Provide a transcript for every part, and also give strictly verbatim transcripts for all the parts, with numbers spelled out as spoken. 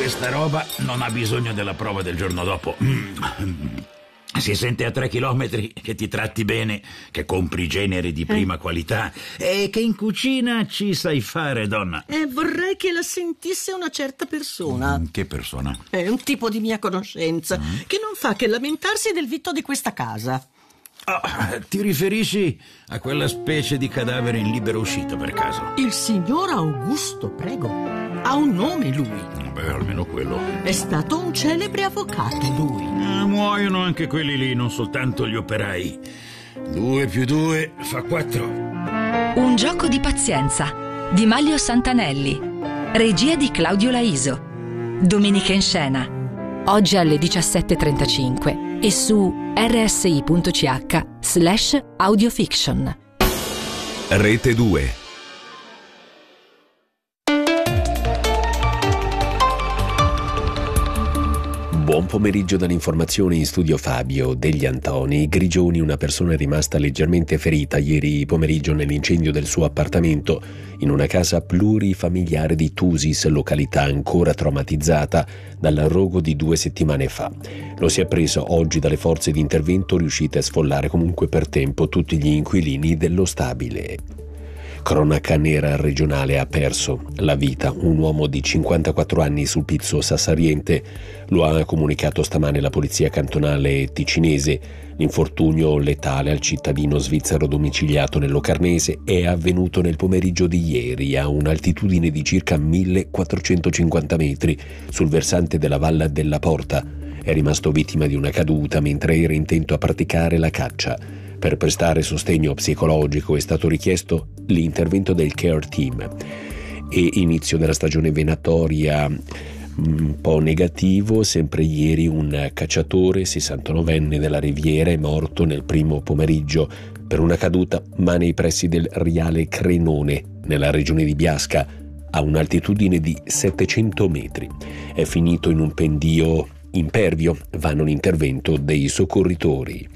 questa roba non ha bisogno della prova del giorno dopo. Si sente a tre chilometri che ti tratti bene, che compri generi di prima eh. qualità e che in cucina ci sai fare, donna. Eh, vorrei che la sentisse una certa persona. Mm, che persona? È un tipo di mia conoscenza mm. che non fa che lamentarsi del vitto di questa casa. Oh, ti riferisci a quella specie di cadavere in libero uscita, per caso? Il signor Augusto, prego. Ha un nome, lui. Beh, almeno quello. È stato un celebre avvocato, lui. Eh, muoiono anche quelli lì, non soltanto gli operai. Due più due fa quattro. Un gioco di pazienza di Manlio Santanelli. Regia di Claudio Laiso. Domenica in scena. Oggi alle diciassette e trentacinque e su rsi.ch slash audiofiction. Rete due. Buon pomeriggio dall'informazione, in studio Fabio Degli Antoni. Grigioni, una persona è rimasta leggermente ferita ieri pomeriggio nell'incendio del suo appartamento in una casa plurifamiliare di Tusis, località ancora traumatizzata dal rogo di due settimane fa. Lo si è appreso oggi dalle forze di intervento riuscite a sfollare comunque per tempo tutti gli inquilini dello stabile. Cronaca nera regionale: ha perso la vita un uomo di cinquantaquattro anni sul Pizzo Sassariente. Lo ha comunicato stamane la polizia cantonale ticinese. L'infortunio letale al cittadino svizzero domiciliato nel Locarnese è avvenuto nel pomeriggio di ieri a un'altitudine di circa millequattrocentocinquanta metri sul versante della Valle della Porta. È rimasto vittima di una caduta mentre era intento a praticare la caccia. Per prestare sostegno psicologico è stato richiesto l'intervento del care team. E inizio della stagione venatoria un po' negativo. Sempre ieri un cacciatore sessantanovenne della Riviera è morto nel primo pomeriggio per una caduta, ma nei pressi del Riale Crenone, nella regione di Biasca, a un'altitudine di settecento metri. È finito in un pendio impervio, vanno l'intervento dei soccorritori.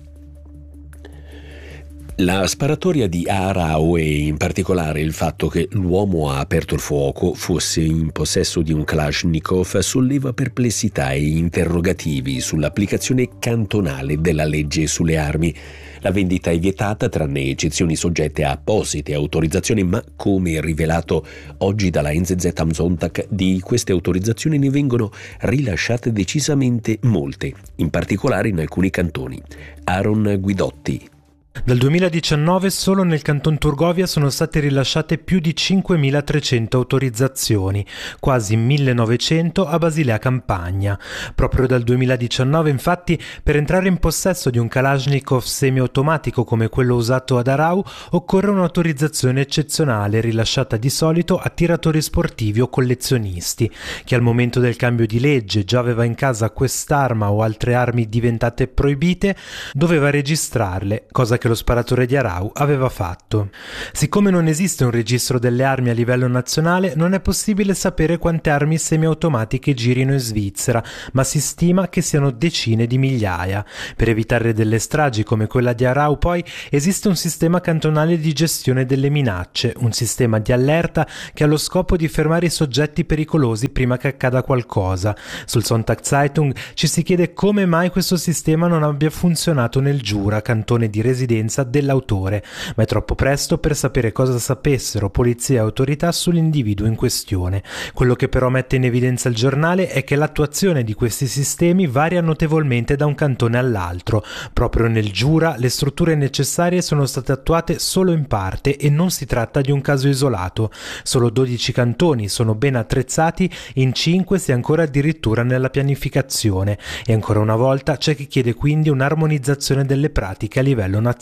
La sparatoria di Aarau e in particolare il fatto che l'uomo ha aperto il fuoco fosse in possesso di un Kalashnikov solleva perplessità e interrogativi sull'applicazione cantonale della legge sulle armi. La vendita è vietata tranne eccezioni soggette a apposite autorizzazioni, ma come rivelato oggi dalla N Z Z am Sonntag, di queste autorizzazioni ne vengono rilasciate decisamente molte, in particolare in alcuni cantoni. Aaron Guidotti. Dal duemiladiciannove solo nel Canton Turgovia sono state rilasciate più di cinquemilatrecento autorizzazioni, quasi millenovecento a Basilea Campagna. Proprio dal duemiladiciannove, infatti, per entrare in possesso di un Kalashnikov semiautomatico come quello usato ad Aarau occorre un'autorizzazione eccezionale rilasciata di solito a tiratori sportivi o collezionisti. Chi al momento del cambio di legge già aveva in casa quest'arma o altre armi diventate proibite doveva registrarle, cosa che lo sparatore di Aarau aveva fatto. Siccome non esiste un registro delle armi a livello nazionale, non è possibile sapere quante armi semiautomatiche girino in Svizzera, ma si stima che siano decine di migliaia. Per evitare delle stragi come quella di Aarau, poi, esiste un sistema cantonale di gestione delle minacce, un sistema di allerta che ha lo scopo di fermare i soggetti pericolosi prima che accada qualcosa. Sul Sonntag Zeitung ci si chiede come mai questo sistema non abbia funzionato nel Giura, cantone di residenza dell'autore, ma è troppo presto per sapere cosa sapessero polizia e autorità sull'individuo in questione. Quello che però mette in evidenza il giornale è che l'attuazione di questi sistemi varia notevolmente da un cantone all'altro. Proprio nel Giura le strutture necessarie sono state attuate solo in parte e non si tratta di un caso isolato. Solo dodici cantoni sono ben attrezzati, in cinque si è ancora addirittura nella pianificazione e ancora una volta c'è chi chiede quindi un'armonizzazione delle pratiche a livello nazionale.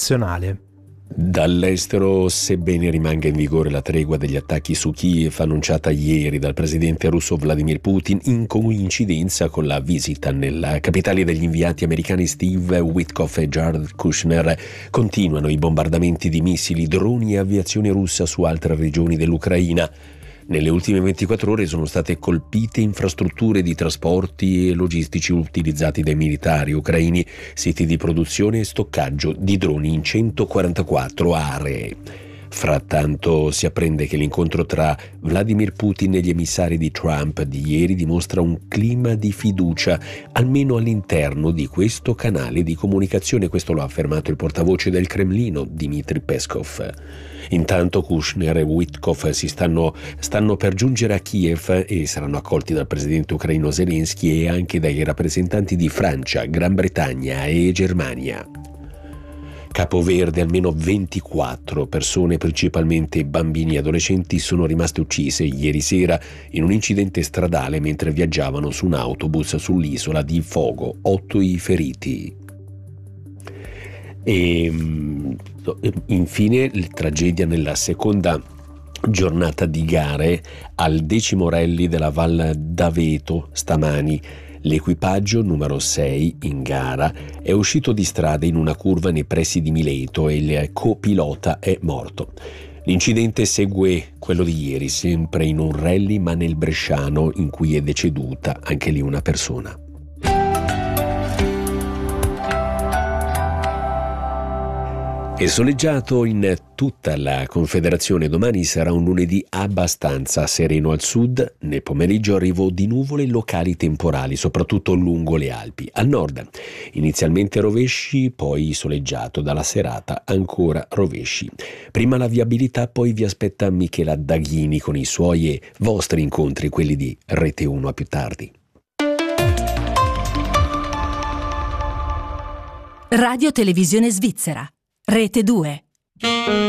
Dall'estero, sebbene rimanga in vigore la tregua degli attacchi su Kiev annunciata ieri dal presidente russo Vladimir Putin in coincidenza con la visita nella capitale degli inviati americani Steve Witkoff e Jared Kushner, continuano i bombardamenti di missili, droni e aviazione russa su altre regioni dell'Ucraina. Nelle ultime ventiquattro ore sono state colpite infrastrutture di trasporti e logistici utilizzati dai militari ucraini, siti di produzione e stoccaggio di droni in centoquarantaquattro aree. Frattanto si apprende che l'incontro tra Vladimir Putin e gli emissari di Trump di ieri dimostra un clima di fiducia, almeno all'interno di questo canale di comunicazione. Questo lo ha affermato il portavoce del Cremlino, Dmitry Peskov. Intanto Kushner e Witkoff si stanno, stanno per giungere a Kiev e saranno accolti dal presidente ucraino Zelensky e anche dai rappresentanti di Francia, Gran Bretagna e Germania. Capo Verde, almeno ventiquattro persone, principalmente bambini e adolescenti, sono rimaste uccise ieri sera in un incidente stradale mentre viaggiavano su un autobus sull'isola di Fogo, otto i feriti. E infine tragedia nella seconda giornata di gare al decimo rally della Val d'Aveto stamani. L'equipaggio numero sei in gara è uscito di strada in una curva nei pressi di Mileto e il copilota è morto. L'incidente segue quello di ieri, sempre in un rally ma nel bresciano, in cui è deceduta anche lì una persona. È soleggiato in tutta la Confederazione. Domani sarà un lunedì abbastanza sereno al sud. Nel pomeriggio arrivo di nuvole locali temporali, soprattutto lungo le Alpi. Al nord inizialmente rovesci, poi soleggiato. Dalla serata ancora rovesci. Prima la viabilità, poi vi aspetta Michela Daghini con i suoi e vostri incontri, quelli di Rete uno. A più tardi. Radio Televisione Svizzera. Rete due.